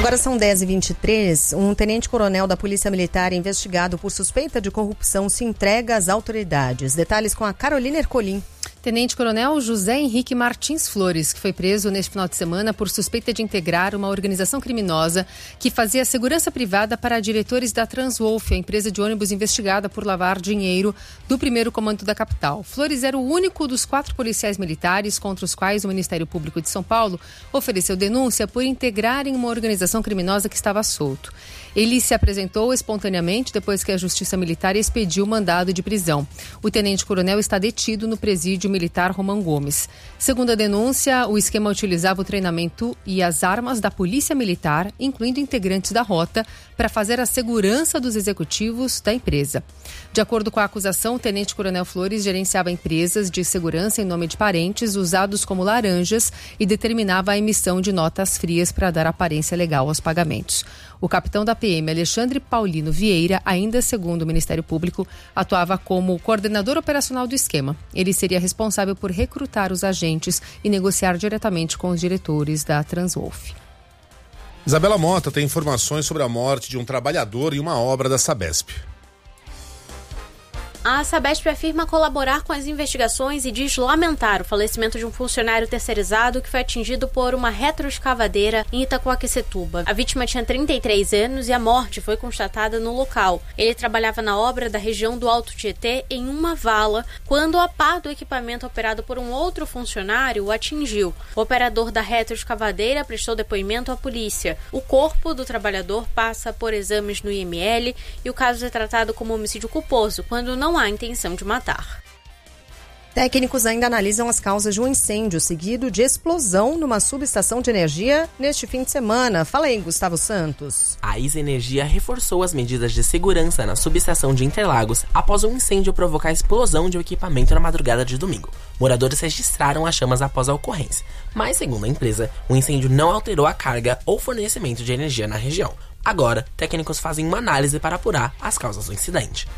Agora são 10h23. Um tenente-coronel da Polícia Militar investigado por suspeita de corrupção se entrega às autoridades. Detalhes com a Carolina Ercolim. Tenente-coronel José Henrique Martins Flores, que foi preso neste final de semana por suspeita de integrar uma organização criminosa que fazia segurança privada para diretores da Transwolf, a empresa de ônibus investigada por lavar dinheiro do 1º Comando da capital. Flores era o único dos 4 policiais militares contra os quais o Ministério Público de São Paulo ofereceu denúncia por integrarem uma organização criminosa que estava solto. Ele se apresentou espontaneamente depois que a Justiça Militar expediu o mandado de prisão. O tenente-coronel está detido no presídio militar Romão Gomes. Segundo a denúncia, o esquema utilizava o treinamento e as armas da Polícia Militar, incluindo integrantes da rota, para fazer a segurança dos executivos da empresa. De acordo com a acusação, o tenente-coronel Flores gerenciava empresas de segurança em nome de parentes usados como laranjas e determinava a emissão de notas frias para dar aparência legal aos pagamentos. O capitão da PM, Alexandre Paulino Vieira, ainda segundo o Ministério Público, atuava como coordenador operacional do esquema. Ele seria responsável por recrutar os agentes e negociar diretamente com os diretores da Transwolf. Isabela Mota tem informações sobre a morte de um trabalhador em uma obra da Sabesp. A Sabesp afirma colaborar com as investigações e diz lamentar o falecimento de um funcionário terceirizado que foi atingido por uma retroescavadeira em Itacoaquecetuba. A vítima tinha 33 anos e a morte foi constatada no local. Ele trabalhava na obra da região do Alto Tietê em uma vala quando a pá do equipamento operado por um outro funcionário o atingiu. O operador da retroescavadeira prestou depoimento à polícia. O corpo do trabalhador passa por exames no IML e o caso é tratado como homicídio culposo quando não há intenção de matar. Técnicos ainda analisam as causas de um incêndio seguido de explosão numa subestação de energia neste fim de semana. Fala aí, Gustavo Santos. A ISA Energia reforçou as medidas de segurança na subestação de Interlagos após um incêndio provocar a explosão de um equipamento na madrugada de domingo. Moradores registraram as chamas após a ocorrência, mas, segundo a empresa, o incêndio não alterou a carga ou fornecimento de energia na região. Agora, técnicos fazem uma análise para apurar as causas do incidente.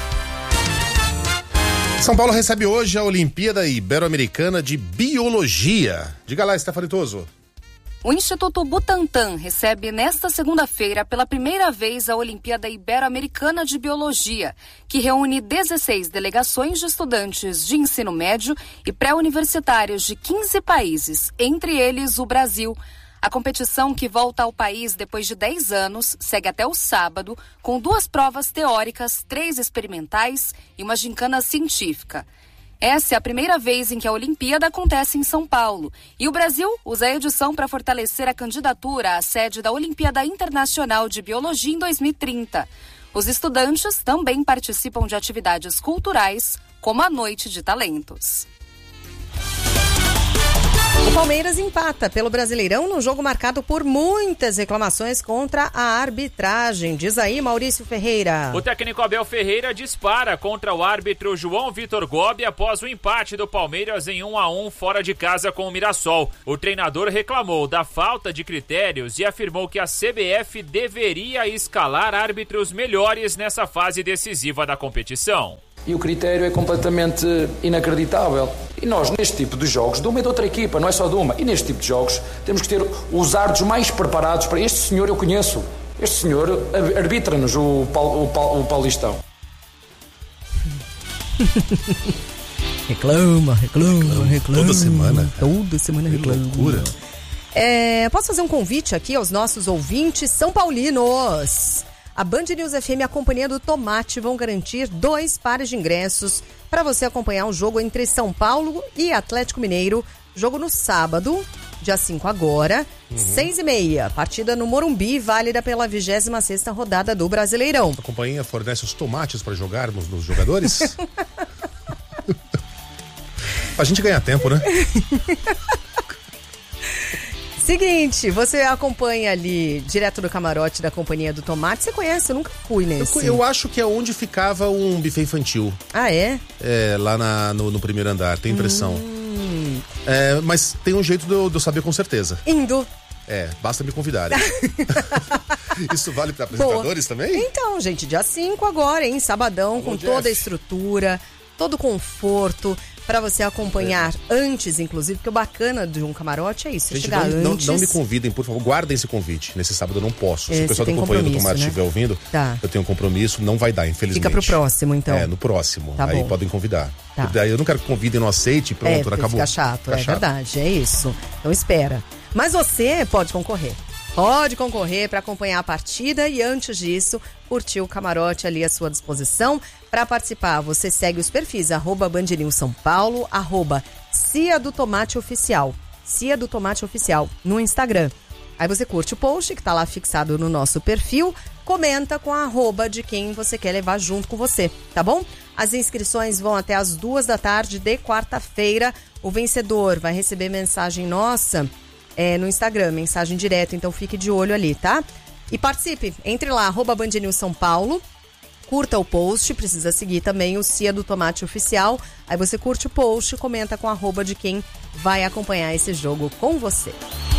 São Paulo recebe hoje a Olimpíada Ibero-Americana de Biologia. Diga lá, Stephanie Toso. O Instituto Butantan recebe nesta segunda-feira pela primeira vez a Olimpíada Ibero-Americana de Biologia, que reúne 16 delegações de estudantes de ensino médio e pré-universitários de 15 países, entre eles o Brasil. A competição, que volta ao país depois de 10 anos, segue até o sábado, com 2 provas teóricas, 3 experimentais e uma gincana científica. Essa é a primeira vez em que a Olimpíada acontece em São Paulo, e o Brasil usa a edição para fortalecer a candidatura à sede da Olimpíada Internacional de Biologia em 2030. Os estudantes também participam de atividades culturais, como a Noite de Talentos. O Palmeiras empata pelo Brasileirão num jogo marcado por muitas reclamações contra a arbitragem. Diz aí, Maurício Ferreira. O técnico Abel Ferreira dispara contra o árbitro João Vitor Gobi após o empate do Palmeiras em 1-1 fora de casa com o Mirassol. O treinador reclamou da falta de critérios e afirmou que a CBF deveria escalar árbitros melhores nessa fase decisiva da competição. E o critério é completamente inacreditável. E nós, neste tipo de jogos, de uma e de outra equipa, não é só de uma, e neste tipo de jogos, temos que ter os árbitros mais preparados para... Este senhor eu conheço. Este senhor arbitra-nos o Paulistão. Reclama. Toda semana. Toda semana reclama. Loucura. Posso fazer um convite aqui aos nossos ouvintes são paulinos? A Band News FM e a Companhia do Tomate vão garantir 2 pares de ingressos para você acompanhar o jogo entre São Paulo e Atlético Mineiro. Jogo no sábado, dia 5 agora, 6h30. Partida no Morumbi, válida pela 26ª rodada do Brasileirão. A companhia fornece os tomates para jogarmos nos jogadores? A gente ganha tempo, né? Seguinte, você acompanha ali direto do camarote da Companhia do Tomate. Você conhece? Eu nunca fui nesse. Eu acho que é onde ficava um buffet infantil. Ah, é? É, lá no primeiro andar, tem impressão. Mas tem um jeito de eu saber com certeza. Indo. Basta me convidarem. Isso vale para apresentadores também? Então, gente, dia 5 agora, hein? Sabadão, com toda a estrutura, todo o conforto. Pra você acompanhar antes, inclusive, porque o bacana de um camarote é isso, Gente, chegar antes. Não me convidem, por favor, guardem esse convite. Nesse sábado eu não posso. Se o pessoal tem da Companhia do compromisso, Tomate né? estiver ouvindo, eu tenho um compromisso, não vai dar, infelizmente. Fica pro próximo, então. No próximo. Tá aí bom. podem convidar. Tá. Daí eu não quero que convidem, não aceite, pronto, acabou. Fica chato, verdade, é isso. Então espera. Mas você pode concorrer. Pode concorrer para acompanhar a partida e antes disso, curtir o camarote ali à sua disposição. Para participar, você segue os perfis @BandNewsSãoPaulo, @Cia do Tomate Oficial. Cia do Tomate Oficial no Instagram. Aí você curte o post que tá lá fixado no nosso perfil, comenta com a @, de quem você quer levar junto com você, tá bom? As inscrições vão até as 2h de quarta-feira. O vencedor vai receber mensagem nossa no Instagram, mensagem direta, então fique de olho ali, tá? E participe, entre lá, @BandNewsSãoPaulo, curta o post, precisa seguir também o Cia do Tomate Oficial, aí você curte o post, comenta com a @ de quem vai acompanhar esse jogo com você.